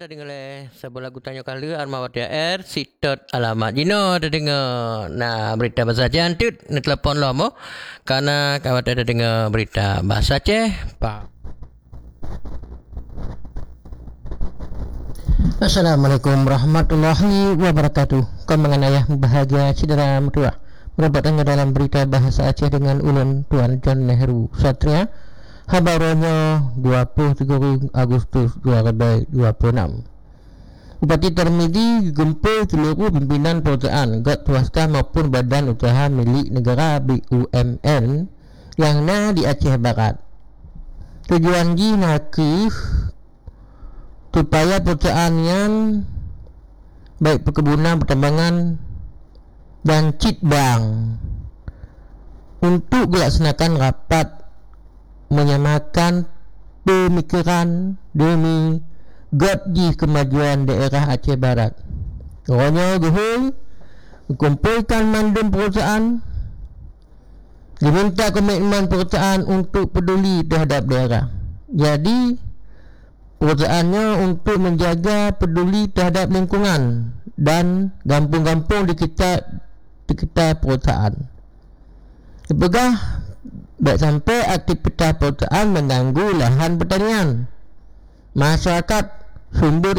ada dengar sebuah lagu tanya kali Armawati Air sitot alamat Jino ada dengar nah berita bahasa jantut ni telefon lo mo karena kawat ada dengar berita bahasa Aceh pak. Assalamualaikum warahmatullahi wabarakatuh. Kau mengenai bahagia saudara mertua mendapatkannya dalam berita bahasa Aceh dengan ulun Tuan John Nehru Satria. Habarannya 23 Agustus 2026. Bupati Tarmizi gempur seluruh pimpinan perusahaan gad swasta maupun badan usaha milik negara BUMN yang ada di Aceh Barat. Tujuan nakif supaya perusahaan yang baik perkebunan, pertambangan dan citbang untuk dilaksanakan rapat menyamakan pemikiran demi gaji kemajuan daerah Aceh Barat. Orangnya gehul kumpulkan mandum perusahaan, diminta komitmen perusahaan untuk peduli terhadap daerah. Jadi perusahaannya untuk menjaga peduli terhadap lingkungan dan kampung-kampung di sekitar perusahaan. Apakah baik sampai aktivitas perusahaan mengganggu lahan pertanian masyarakat sumber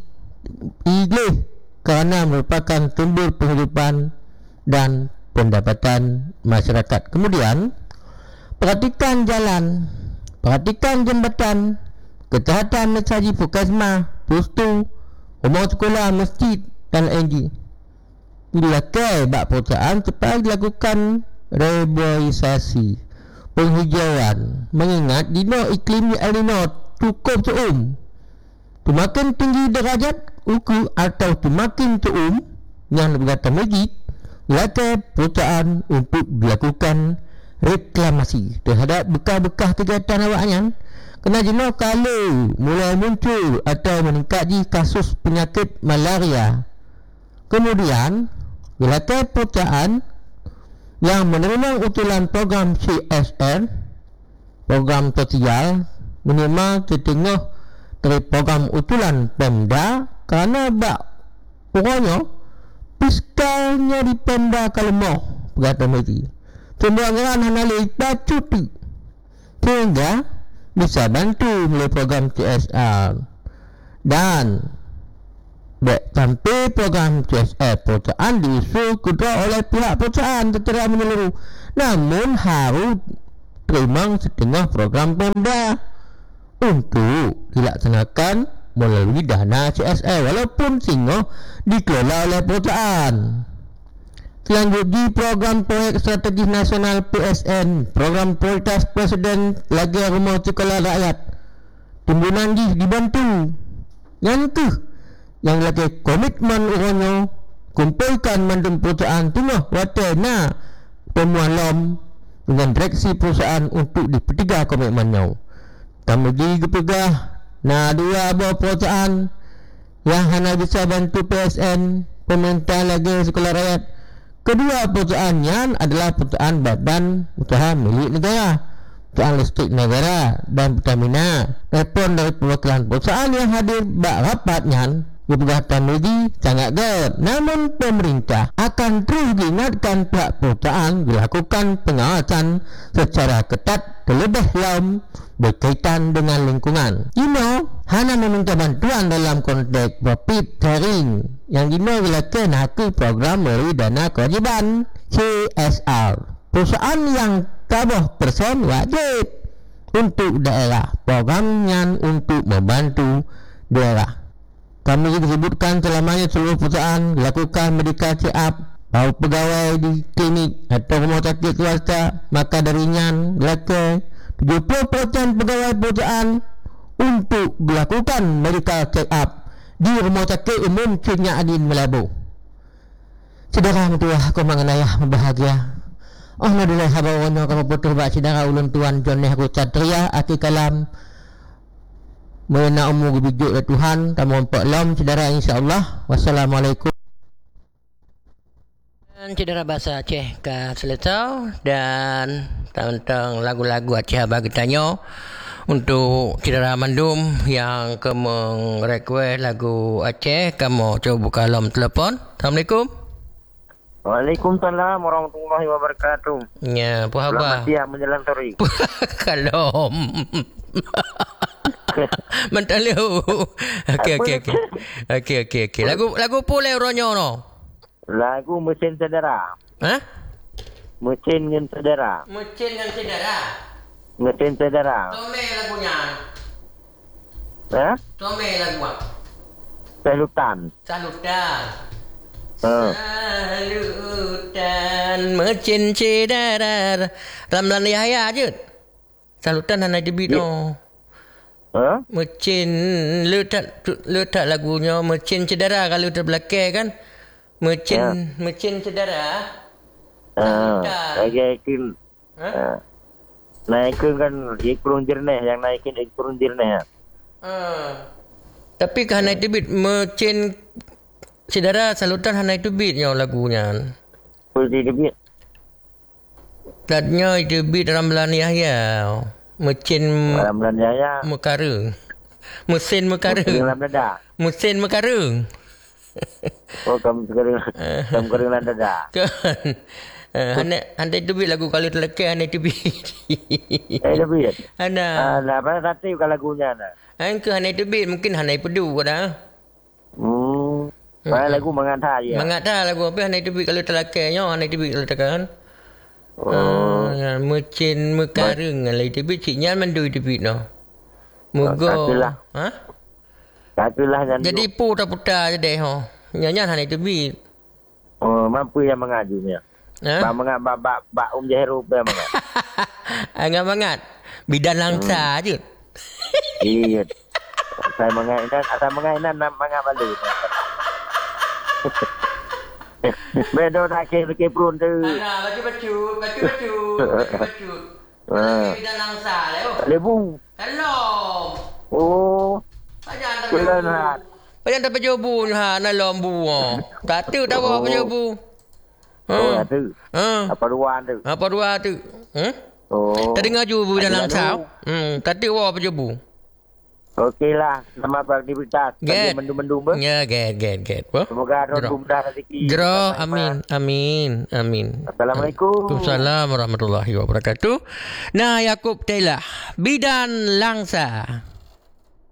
iglis kerana merupakan sumber penghidupan dan pendapatan masyarakat. Kemudian perhatikan jalan, perhatikan jambatan, kesihatan mensaji puskesmas, pustu, rumah sekolah, masjid dan lain-lain. Dilakukan bak perusahaan supaya dilakukan reboisasi, penghijauan, mengingat dino iklim El Nino cukup suum. Semakin tinggi derajat ukur atau semakin suum yang berkata masjid, dilakukan perusahaan untuk dilakukan reklamasi terhadap bekas-bekas kegiatan awaknya. Kena jenuh kalau mulai muncul atau meningkati kasus penyakit malaria. Kemudian dilakukan perusahaan yang menerima utulan program CSR, program sosial, minimal setengah dari program utulan Pemda kerana bak orangnya fiskalnya di Pemda kalemah berkata mesti. Semua anggaran hanali cuti sehingga bisa bantu melalui program CSR dan sampai program CSR perusahaan diusul kedua oleh pihak perusahaan secara menyeluruh, namun harus terima setengah program Pemda untuk dilaksanakan melalui dana CSR walaupun singoh dikelola oleh perusahaan. Selanjutnya program proyek strategis nasional PSN, program prioritas Presiden lagi rumah sekolah rakyat timbunan dibantu. Yang tu yang lagi komitmen orangnya kumpulkan mandum perusahaan tengah watena pemualam dengan direksi perusahaan untuk dipertiga komitmennya. Kemudian dipegah dua buah perusahaan yang hanya bisa bantu PSN pemerintah lagi sekolah rakyat. Kedua perusahaannya adalah perusahaan badan usaha milik negara, perusahaan listrik negara dan Pertamina. Respon dari perwakilan perusahaan yang hadir bak rapatnya Keberatan Medi sangat gawat. Namun pemerintah akan terus diingatkan pihak perusahaan dilakukan pengawasan secara ketat terlebih dalam berkaitan dengan lingkungan. Hana meminta bantuan dalam konteks profit sharing yang dilakukan hasil program melalui dana kewajiban CSR. Perusahaan yang tabah persen wajib untuk daerah, programnya untuk membantu daerah. Kami disebutkan selamanya seluruh perusahaan lakukan medical check up, bahawa pegawai di klinik atau rumah sakit swasta maka darinya lakukan 70% pegawai perusahaan untuk melakukan medical check up di rumah sakit umum Cik Adin Melabu. Saudara mertua aku mengenai bahagia. Alhamdulillah habawana kamu putus bak saudara ulun Tuan John Nehru Satria aki kalam mengenai umur bijuk ya Tuhan kamu empat lam saudara insyaAllah. Wassalamualaikum. Dan saudara bahasa Aceh ke Seletau dan tentang lagu-lagu Aceh bagi tanya Untuk Cedera Mandum yang kamu request lagu Aceh, kamu coba buka lom telefon. Assalamualaikum. Waalaikumsalam warahmatullahi wabarakatuh. Ya, apa khabar? Selamat siang menjelang sore. Kalom. Mentalu. Okey. Lagu pula ronyo no. Lagu Mesin Cedera. Ha? Mesin dengan Cedera. Mesin dan Cedera. Mesin Cedera. Tome lagunya. Ha? Tome lagu. Salutan. Salutan. Ha. Salutan Mesin Cedera. Ramlan Yahya je. Salutan hanai debit no. Ha? Mesin letak lagunya Mesin Cedera kalau terbelakang kan. Mesin Cedera. Naikin. Ha? Naikin kan ikrun jernih. Yang naikin ikrun jernih. Tapi kan hanai debit Mesin Cedera Salutan hanai debitnya lagunya. Pulsi debit. Tadinya debit Ramlan Yahya. Mesin Ramlan Yahya. Mekara. Mesin Mekara. Kering dada. Mesin Mekara. Oh, kamu kering dada. Kan. Handai debit lagu kalau terlekat handai debit. Debit. Ana. Apa tadi kalau lagunya nah. Angka handai debit mungkin handai pedu dah. Lagu mengata je. Mengata lagu apa handai debit kalau terlekatnya handai debit kalau tekan. Mesin Mekareng alai debit ciknya mandui debit no. Moga. Ha? Katulah dan Jadi pu tak putar je deh ho. Nyanyi handai debit. Mampu yang mengajunya. Ha? Bak Jaheru apa mangat. Angkat mangat. Bidan langsa je. Iya. Saya mengainan nak mangat balu. Bedo tak ke prun tu. Ana baju. Bidan langsa leo. Lebu. Hello. Oh. Jangan tak. Jangan tak pejobu ha na lombu. Tak tu tak bawa pejobu. Oh, tu. Apa ruan tu? Apa dua tu? Oh. Tak dengar ju bidan langsa. Tak tu bawa pejobu. Okeylah, nama beraktivitas. Get. Mendung-mendung ber. Ya, get. Semoga ada mudah rezeki. Jero, amin. Assalamualaikum. Waalaikumsalam warahmatullahi wabarakatuh. Nah, Yakub Taylor, Bidan Langsa.